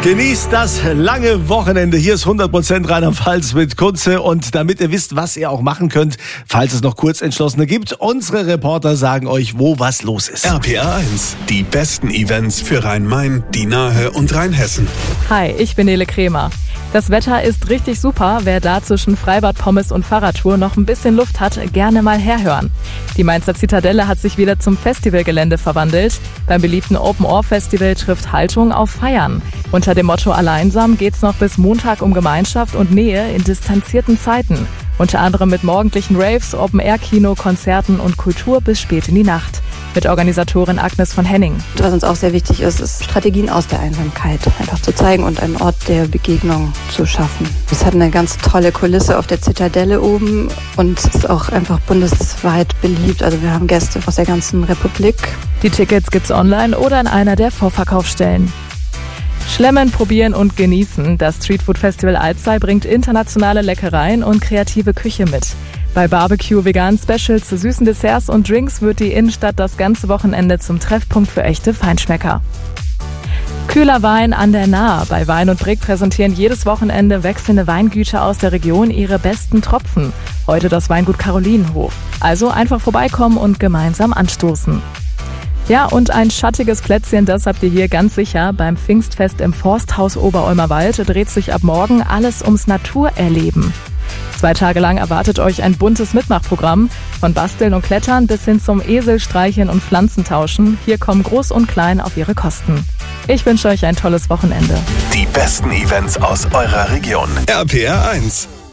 Genießt das lange Wochenende. Hier ist 100% Rheinland-Pfalz mit Kunze. Und damit ihr wisst, was ihr auch machen könnt, falls es noch Kurzentschlossene gibt, unsere Reporter sagen euch, wo was los ist. RPR 1, die besten Events für Rhein-Main, die Nahe und Rheinhessen. Hi, ich bin Nele Kremer. Das Wetter ist richtig super. Wer da zwischen Freibad, Pommes und Fahrradtour noch ein bisschen Luft hat, gerne mal herhören. Die Mainzer Zitadelle hat sich wieder zum Festivalgelände verwandelt. Beim beliebten Open-Ohr-Festival trifft Haltung auf Feiern. Unter dem Motto Alleinsam geht's noch bis Montag um Gemeinschaft und Nähe in distanzierten Zeiten. Unter anderem mit morgendlichen Raves, Open-Air-Kino, Konzerten und Kultur bis spät in die Nacht. Mit Organisatorin Agnes von Henning. Was uns auch sehr wichtig ist, ist Strategien aus der Einsamkeit einfach zu zeigen und einen Ort der Begegnung zu schaffen. Es hat eine ganz tolle Kulisse auf der Zitadelle oben und ist auch einfach bundesweit beliebt. Also wir haben Gäste aus der ganzen Republik. Die Tickets gibt's online oder in einer der Vorverkaufsstellen. Schlemmen, probieren und genießen. Das Streetfood Festival Alzey bringt internationale Leckereien und kreative Küche mit. Bei Barbecue, veganen Specials, süßen Desserts und Drinks wird die Innenstadt das ganze Wochenende zum Treffpunkt für echte Feinschmecker. Kühler Wein an der Nahe. Bei Wein und Brick präsentieren jedes Wochenende wechselnde Weingüter aus der Region ihre besten Tropfen. Heute das Weingut Karolinenhof. Also einfach vorbeikommen und gemeinsam anstoßen. Ja, und ein schattiges Plätzchen, das habt ihr hier ganz sicher. Beim Pfingstfest im Forsthaus Oberolmerwald dreht sich ab morgen alles ums Naturerleben. 2 Tage lang erwartet euch ein buntes Mitmachprogramm. Von Basteln und Klettern bis hin zum Eselstreicheln und Pflanzentauschen. Hier kommen Groß und Klein auf ihre Kosten. Ich wünsche euch ein tolles Wochenende. Die besten Events aus eurer Region. RPR 1.